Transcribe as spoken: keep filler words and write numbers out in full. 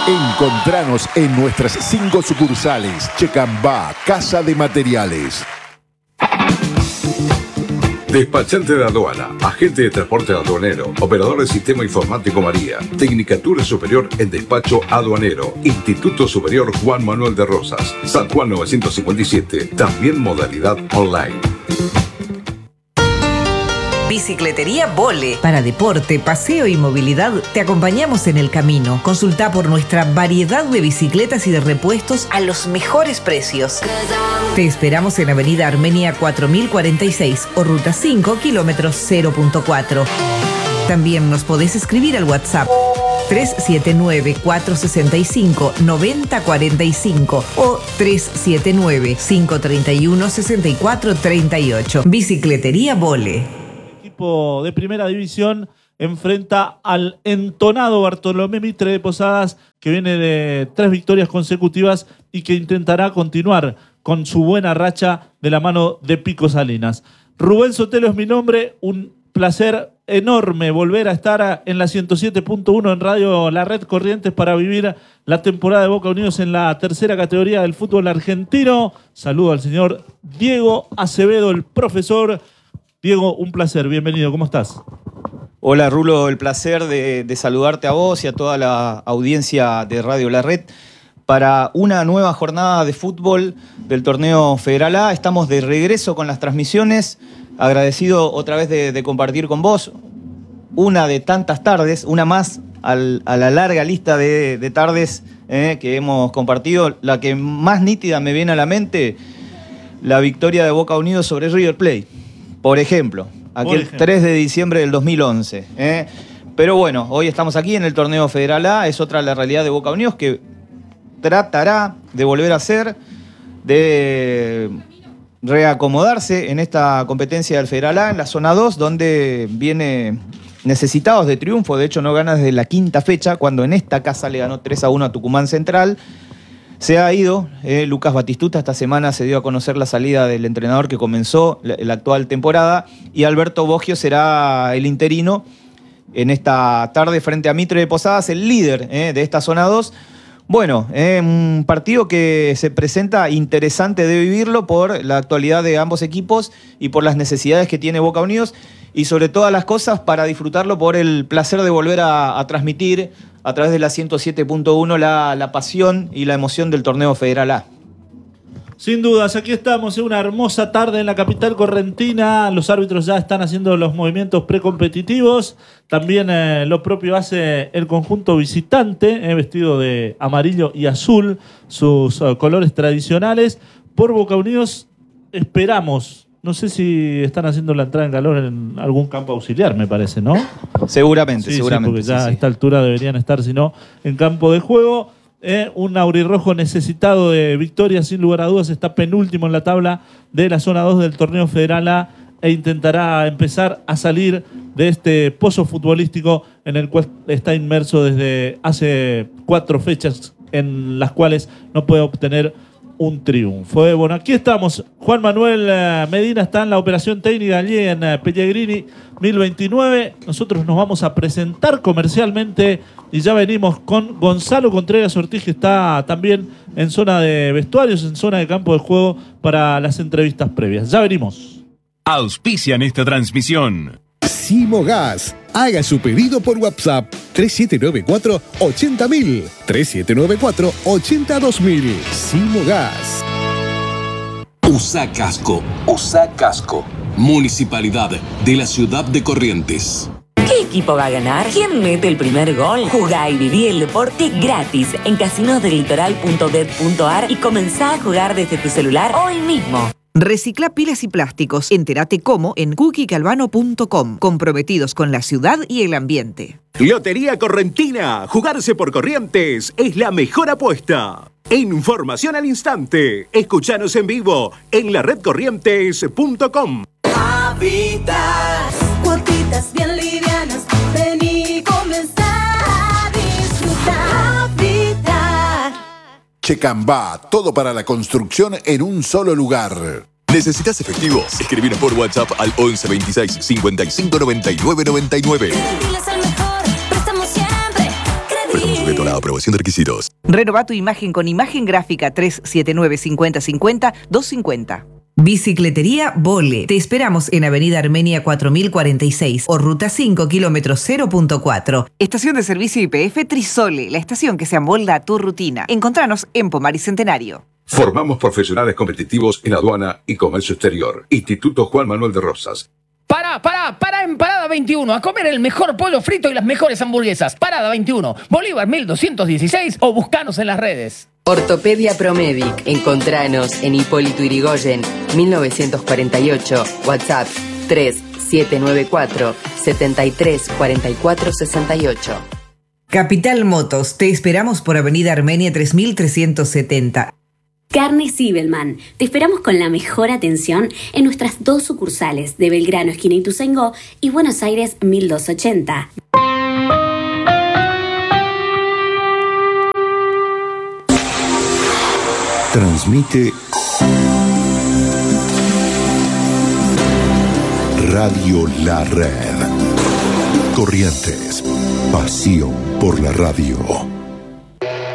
Encontranos en nuestras cinco sucursales. Checambá, Casa de Materiales. Despachante de aduana, agente de transporte aduanero, operador de sistema informático María, Tecnicatura Superior en Despacho Aduanero, Instituto Superior Juan Manuel de Rosas, San Juan novecientos cincuenta y siete, también modalidad online. Bicicletería Vole. Para deporte, paseo y movilidad, te acompañamos en el camino. Consulta por nuestra variedad de bicicletas y de repuestos a los mejores precios. Te esperamos en Avenida Armenia cuatro mil cuarenta y seis o Ruta cinco, kilómetros cero punto cuatro. También nos podés escribir al WhatsApp tres siete nueve, cuatro seis cinco, nueve cero cuatro cinco o tres siete nueve, cinco tres uno, seis cuatro tres ocho. Bicicletería Vole. De primera división enfrenta al entonado Bartolomé Mitre de Posadas, que viene de tres victorias consecutivas y que intentará continuar con su buena racha de la mano de Pico Salinas. Rubén Sotelo es mi nombre, un placer enorme volver a estar en la ciento siete punto uno en Radio La Red Corrientes para vivir la temporada de Boca Unidos en la tercera categoría del fútbol argentino. Saludo al señor Diego Acevedo, el profesor. Diego, un placer, bienvenido, ¿cómo estás? Hola Rulo, el placer de, de saludarte a vos y a toda la audiencia de Radio La Red para una nueva jornada de fútbol del torneo Federal A. Estamos de regreso con las transmisiones, agradecido otra vez de, de compartir con vos una de tantas tardes, una más al, a la larga lista de, de tardes eh, que hemos compartido. La que más nítida me viene a la mente, la victoria de Boca Unidos sobre River Plate. Por ejemplo, aquel ejemplo. tres de diciembre del dos mil once. ¿eh? Pero bueno, hoy estamos aquí en el torneo Federal A, es otra la realidad de Boca Unidos que tratará de volver a ser, de reacomodarse en esta competencia del Federal A, en la zona dos, donde viene necesitados de triunfo. De hecho, no gana desde la quinta fecha, cuando en esta casa le ganó tres a uno a Tucumán Central. Se ha ido eh, Lucas Batistuta, esta semana se dio a conocer la salida del entrenador que comenzó la, la actual temporada, y Alberto Boggio será el interino en esta tarde frente a Mitre de Posadas, el líder eh, de esta zona dos. Bueno, eh, un partido que se presenta interesante de vivirlo por la actualidad de ambos equipos y por las necesidades que tiene Boca Unidos, y sobre todas las cosas para disfrutarlo por el placer de volver a, a transmitir a través de la ciento siete punto uno la, la pasión y la emoción del torneo Federal A. Sin dudas, aquí estamos en una hermosa tarde en la capital correntina. Los árbitros ya están haciendo los movimientos precompetitivos. También eh, lo propio hace el conjunto visitante, eh, vestido de amarillo y azul, sus uh, colores tradicionales. Por Boca Unidos esperamos. No sé si están haciendo la entrada en calor en algún campo auxiliar, me parece, ¿no? Seguramente, sí, seguramente. Sí, porque ya sí, a sí. esta altura deberían estar, si no, en campo de juego. Eh, un aurirrojo necesitado de victoria, sin lugar a dudas. Está penúltimo en la tabla de la zona dos del torneo Federal A e intentará empezar a salir de este pozo futbolístico en el cual está inmerso desde hace cuatro fechas, en las cuales no puede obtener un triunfo. Eh, bueno, aquí estamos. Juan Manuel eh, Medina está en la operación técnica allí en eh, Pellegrini mil veintinueve. Nosotros nos vamos a presentar comercialmente y ya venimos con Gonzalo Contreras Ortiz, que está también en zona de vestuarios, en zona de campo de juego para las entrevistas previas. Ya venimos. Auspician esta transmisión. Simogas. Haga su pedido por WhatsApp tres siete nueve cuatro, ochenta mil, tres siete nueve cuatro, ochenta dos mil. Simogas. Usa casco, usa casco. Municipalidad de la Ciudad de Corrientes. ¿Qué equipo va a ganar? ¿Quién mete el primer gol? Jugá y viví el deporte gratis en casinos del litoral punto bet punto ar y comenzá a jugar desde tu celular hoy mismo. Recicla pilas y plásticos. Entérate cómo en cookie calvano punto com. Comprometidos con la ciudad y el ambiente. Lotería Correntina. Jugarse por Corrientes es la mejor apuesta. Información al instante. Escuchanos en vivo en la red corrientes punto com. Habitat. Cuotitas bien livianas. Vení y comenzá a disfrutar. Habitat. Checambá, todo para la construcción en un solo lugar. ¿Necesitas efectivo? Escribinos por WhatsApp al once veintiséis cincuenta y cinco noventa y nueve noventa y nueve. Crediles el mejor, prestamos siempre. Crediles. la aprobación de requisitos. Renová tu imagen con imagen gráfica tres siete nueve cincuenta cincuenta doscientos cincuenta. Bicicletería Vole. Te esperamos en Avenida Armenia cuatro mil cuarenta y seis o Ruta cinco, kilómetro cero punto cuatro. Estación de servicio Y P F Trisole, la estación que se amolda a tu rutina. Encontranos en Pomar y Centenario. Formamos profesionales competitivos en aduana y comercio exterior. Instituto Juan Manuel de Rosas. Pará, pará, pará en Parada veintiuno a comer el mejor pollo frito y las mejores hamburguesas. Parada veintiuno, Bolívar mil doscientos dieciséis o buscanos en las redes. Ortopedia Promedic. Encontranos en Hipólito Yrigoyen, mil novecientos cuarenta y ocho. WhatsApp tres siete nueve cuatro siete tres cuatro cuatro seis ocho. Capital Motos. Te esperamos por Avenida Armenia tres mil trescientos setenta. Carne Zibelman. Te esperamos con la mejor atención en nuestras dos sucursales de Belgrano, esquina Ituzaingó, y Buenos Aires mil doscientos ochenta. Transmite Radio La Red. Corrientes. Pasión por la radio.